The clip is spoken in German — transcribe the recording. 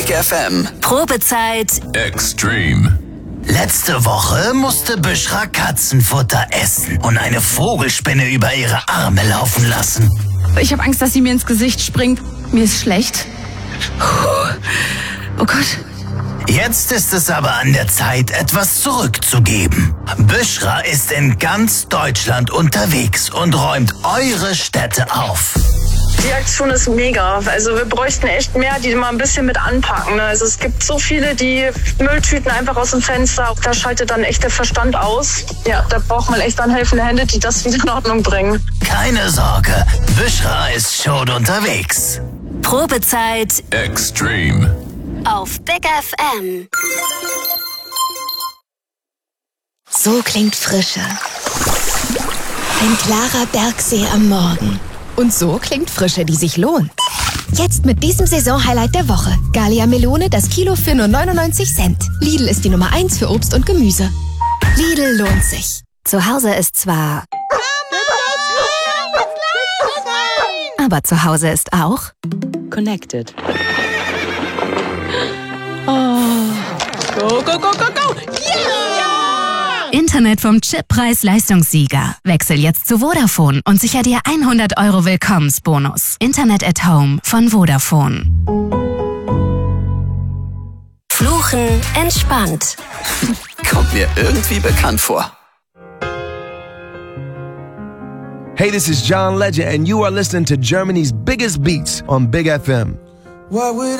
Big FM. Probezeit Extreme. Letzte Woche musste Büschra Katzenfutter essen und eine Vogelspinne über ihre Arme laufen lassen. Ich habe Angst, dass sie mir ins Gesicht springt. Mir ist schlecht. Oh Gott. Jetzt ist es aber an der Zeit, etwas zurückzugeben. Büschra ist in ganz Deutschland unterwegs und räumt eure Städte auf. Die Aktion ist mega. Also wir bräuchten echt mehr, die mal ein bisschen mit anpacken. Also es gibt so viele, die Mülltüten einfach aus dem Fenster. Da schaltet dann echt der Verstand aus. Ja, da braucht man echt dann helfende Hände, die das wieder in Ordnung bringen. Keine Sorge, Büschra ist schon unterwegs. Probezeit Extreme. auf Big FM. So klingt Frische. Ein klarer Bergsee am Morgen. Und so klingt Frische, die sich lohnt. Jetzt mit diesem Saisonhighlight der Woche. Gallia Melone, das Kilo für nur 99 Cent. Lidl ist die Nummer 1 für Obst und Gemüse. Lidl lohnt sich. Zu Hause ist zwar... Aber zu Hause ist auch... Connected. Oh. Go, go, go, go, go! Yeah! Internet vom Chip Preis-Leistungssieger. Wechsel jetzt zu Vodafone und sicher dir 100 € Willkommensbonus. Internet at Home von Vodafone. Fluchen entspannt. Kommt mir irgendwie bekannt vor. Hey, this is John Legend, and you are listening to Germany's biggest beats on Big FM.